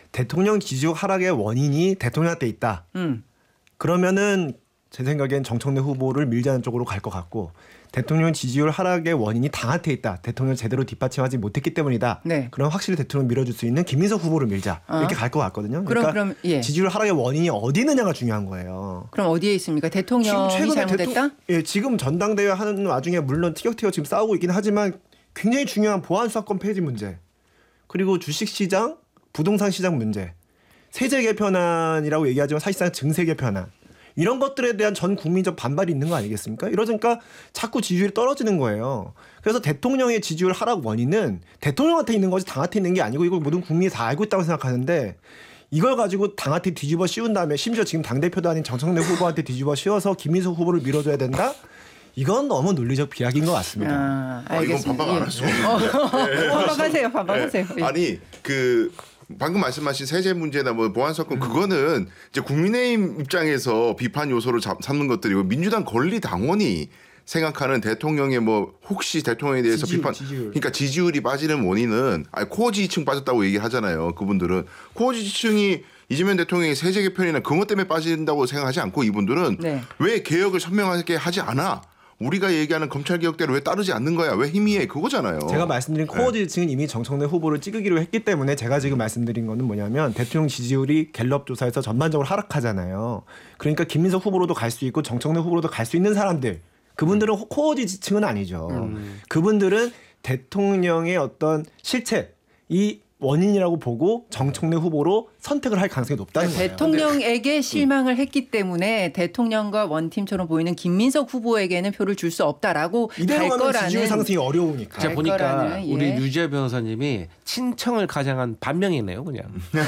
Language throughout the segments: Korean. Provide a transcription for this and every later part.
대통령 지지율 하락의 원인이 대통령한테 있다. 그러면은 제 생각엔 정청래 후보를 밀자는 쪽으로 갈 것 같고 대통령 지지율 하락의 원인이 당한테 있다. 대통령을 제대로 뒷받침하지 못했기 때문이다. 네. 그럼 확실히 대통령 밀어줄 수 있는 김민석 후보를 밀자. 이렇게 갈 것 같거든요. 그러니까 그럼 예. 지지율 하락의 원인이 어디 있느냐가 중요한 거예요. 그럼 어디에 있습니까? 대통령이 잘못했다? 예, 지금 전당대회 하는 와중에 물론 티격태격 지금 싸우고 있긴 하지만 굉장히 중요한 보안수사권 폐지 문제 그리고 주식시장, 부동산 시장 문제 세제 개편안이라고 얘기하지만 사실상 증세 개편안 이런 것들에 대한 전 국민적 반발이 있는 거 아니겠습니까? 이러니까 자꾸 지지율이 떨어지는 거예요. 그래서 대통령의 지지율 하락 원인은 대통령한테 있는 거지 당한테 있는 게 아니고 이걸 모든 국민이 다 알고 있다고 생각하는데 이걸 가지고 당한테 뒤집어 씌운 다음에 심지어 지금 당대표도 아닌 정청래 후보한테 뒤집어 씌워서 김민석 후보를 밀어줘야 된다? 이건 너무 논리적 비약인 것 같습니다. 알겠습니다. 이건 반박 안 하죠. 반박하세요. 반박하세요. 예. 아니 방금 말씀하신 세제 문제나 뭐 보안사건 그거는 이제 국민의힘 입장에서 비판 요소를 삼는 것들이고 민주당 권리 당원이 생각하는 대통령의 뭐 혹시 대통령에 대해서 지지율. 그러니까 지지율이 빠지는 원인은 코어 지지층 빠졌다고 얘기를 하잖아요. 그분들은 코어 지지층이 이재명 대통령의 세제 개편이나 그것 때문에 빠진다고 생각하지 않고 이분들은 네. 왜 개혁을 선명하게 하지 않아? 우리가 얘기하는 검찰개혁대로 왜 따르지 않는 거야? 왜 희미해? 그거잖아요. 제가 말씀드린 코어 지지층은 이미 정청래 후보를 찍으기로 했기 때문에 제가 지금 말씀드린 거는 뭐냐면 대통령 지지율이 갤럽 조사에서 전반적으로 하락하잖아요. 그러니까 김민석 후보로도 갈 수 있고 정청래 후보로도 갈 수 있는 사람들 그분들은 코어 지지층은 아니죠. 그분들은 대통령의 어떤 실책이 원인이라고 보고 정청래 후보로 선택을 할 가능성이 높다는 거예요. 대통령에게 실망을 했기 때문에 대통령과 원팀처럼 보이는 김민석 후보에게는 표를 줄 수 없다라고 이대로 갈 가면 거라는 지지율 상승이 어려우니까. 제가 보니까 거라는, 예. 우리 유지아 변호사님이 친청을 가장한 반명이네요, 그냥.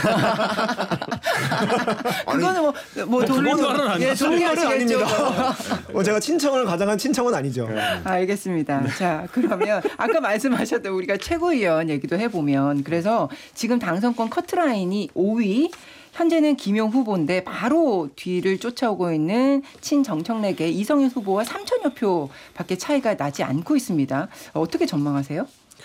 그거는 뭐 동의하시겠죠. 제가 친청을 가장한 친청은 아니죠. 알겠습니다. 자, 그러면 아까 말씀하셨던 우리가 최고위원 얘기도 해보면 그래서 지금 당선권 커트라인이 5위 현재는 김용 후보인데 바로 뒤를 쫓아오고 있는 친정청래계 이성윤 후보와 3천여 표밖에 차이가 나지 않고 있습니다. 어떻게 전망하세요?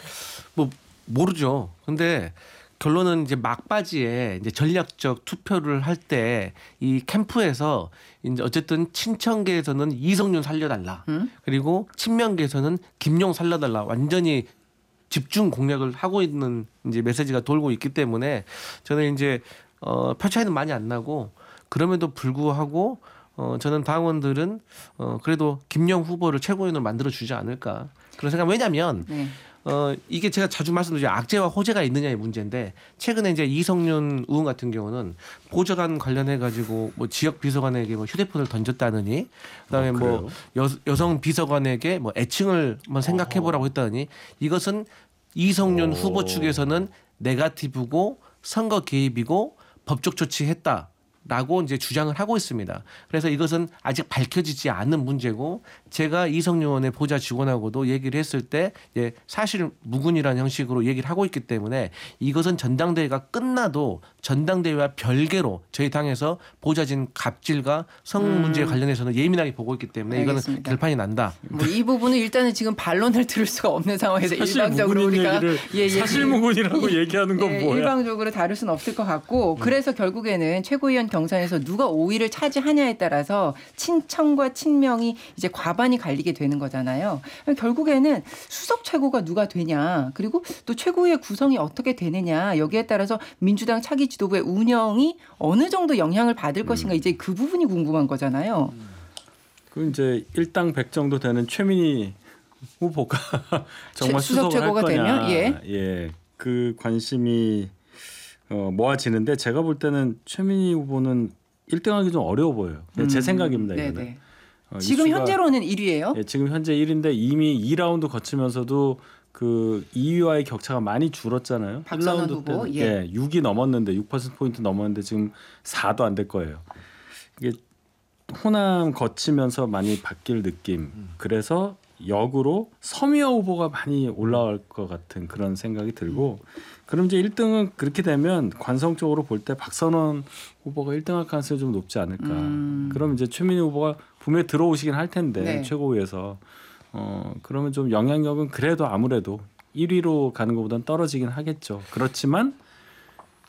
뭐 모르죠. 근데 결론은 이제 막바지에 이제 전략적 투표를 할 때 이 캠프에서 이제 어쨌든 친청계에서는 이성윤 살려달라. 그리고 친명계에서는 김용 살려달라. 완전히 집중 공략을 하고 있는 이제 메시지가 돌고 있기 때문에 저는 이제 표 차이는 많이 안 나고 그럼에도 불구하고 저는 당원들은 그래도 김영 후보를 최고위원으로 만들어 주지 않을까 그런 생각. 왜냐하면 네. 이게 제가 자주 말씀드리죠. 악재와 호재가 있느냐의 문제인데 최근에 이제 이성윤 의원 같은 경우는 보좌관 관련해 가지고 뭐 지역 비서관에게 뭐 휴대폰을 던졌다느니 그다음에 뭐 여성 비서관에게 뭐 애칭을 한번 생각해 보라고 했다느니 이것은 이성윤 후보 측에서는 네거티브고 선거 개입이고 법적 조치했다. 라고 이제 주장을 하고 있습니다. 그래서 이것은 아직 밝혀지지 않은 문제고 제가 이성윤 의원의 보좌 직원하고도 얘기를 했을 때 사실 무근이라는 형식으로 얘기를 하고 있기 때문에 이것은 전당대회가 끝나도 전당대회와 별개로 저희 당에서 보좌진 갑질과 성 문제에 관련해서는 예민하게 보고 있기 때문에 알겠습니다. 이거는 결판이 난다. 뭐 이 부분은 일단은 지금 반론을 들을 수가 없는 상황에서 사실 일방적으로 무근인 우리가 얘기를 사실 무근이라고 얘기하는 건 뭐야? 일방적으로 다룰 수는 없을 것 같고 그래서 결국에는 최고위원 경선에서 누가 5위를 차지하냐에 따라서 친청과 친명이 이제 과반이 갈리게 되는 거잖아요. 결국에는 수석 최고가 누가 되냐 그리고 또 최고위의 구성이 어떻게 되느냐 여기에 따라서 민주당 차기 지도부의 운영이 어느 정도 영향을 받을 것인가 이제 그 부분이 궁금한 거잖아요. 그 이제 일당 100 정도 되는 최민희 후보가 정말 수석 수석을 최고가 할 거냐. 되면 예, 그 관심이 모아지는데 제가 볼 때는 최민희 후보는 1등하기 좀 어려워 보여요. 제 생각입니다. 이거는. 지금 현재로는 1위예요? 예, 지금 현재 1위인데 이미 2라운드 거치면서도 그 2위와의 격차가 많이 줄었잖아요. 박선원 1라운드 후보, 때는 예. 6이 넘었는데 6%포인트 넘었는데 지금 4도 안 될 거예요. 이게 호남 거치면서 많이 바뀔 느낌. 그래서 역으로 서미어 후보가 많이 올라올 것 같은 그런 생각이 들고 그럼 이제 1등은 그렇게 되면 관성적으로 볼 때 박선원 후보가 1등할 가능성이 좀 높지 않을까. 그럼 이제 최민희 후보가 분명히 들어오시긴 할 텐데 네. 최고위에서 그러면 좀 영향력은 그래도 아무래도 1위로 가는 것보다는 떨어지긴 하겠죠. 그렇지만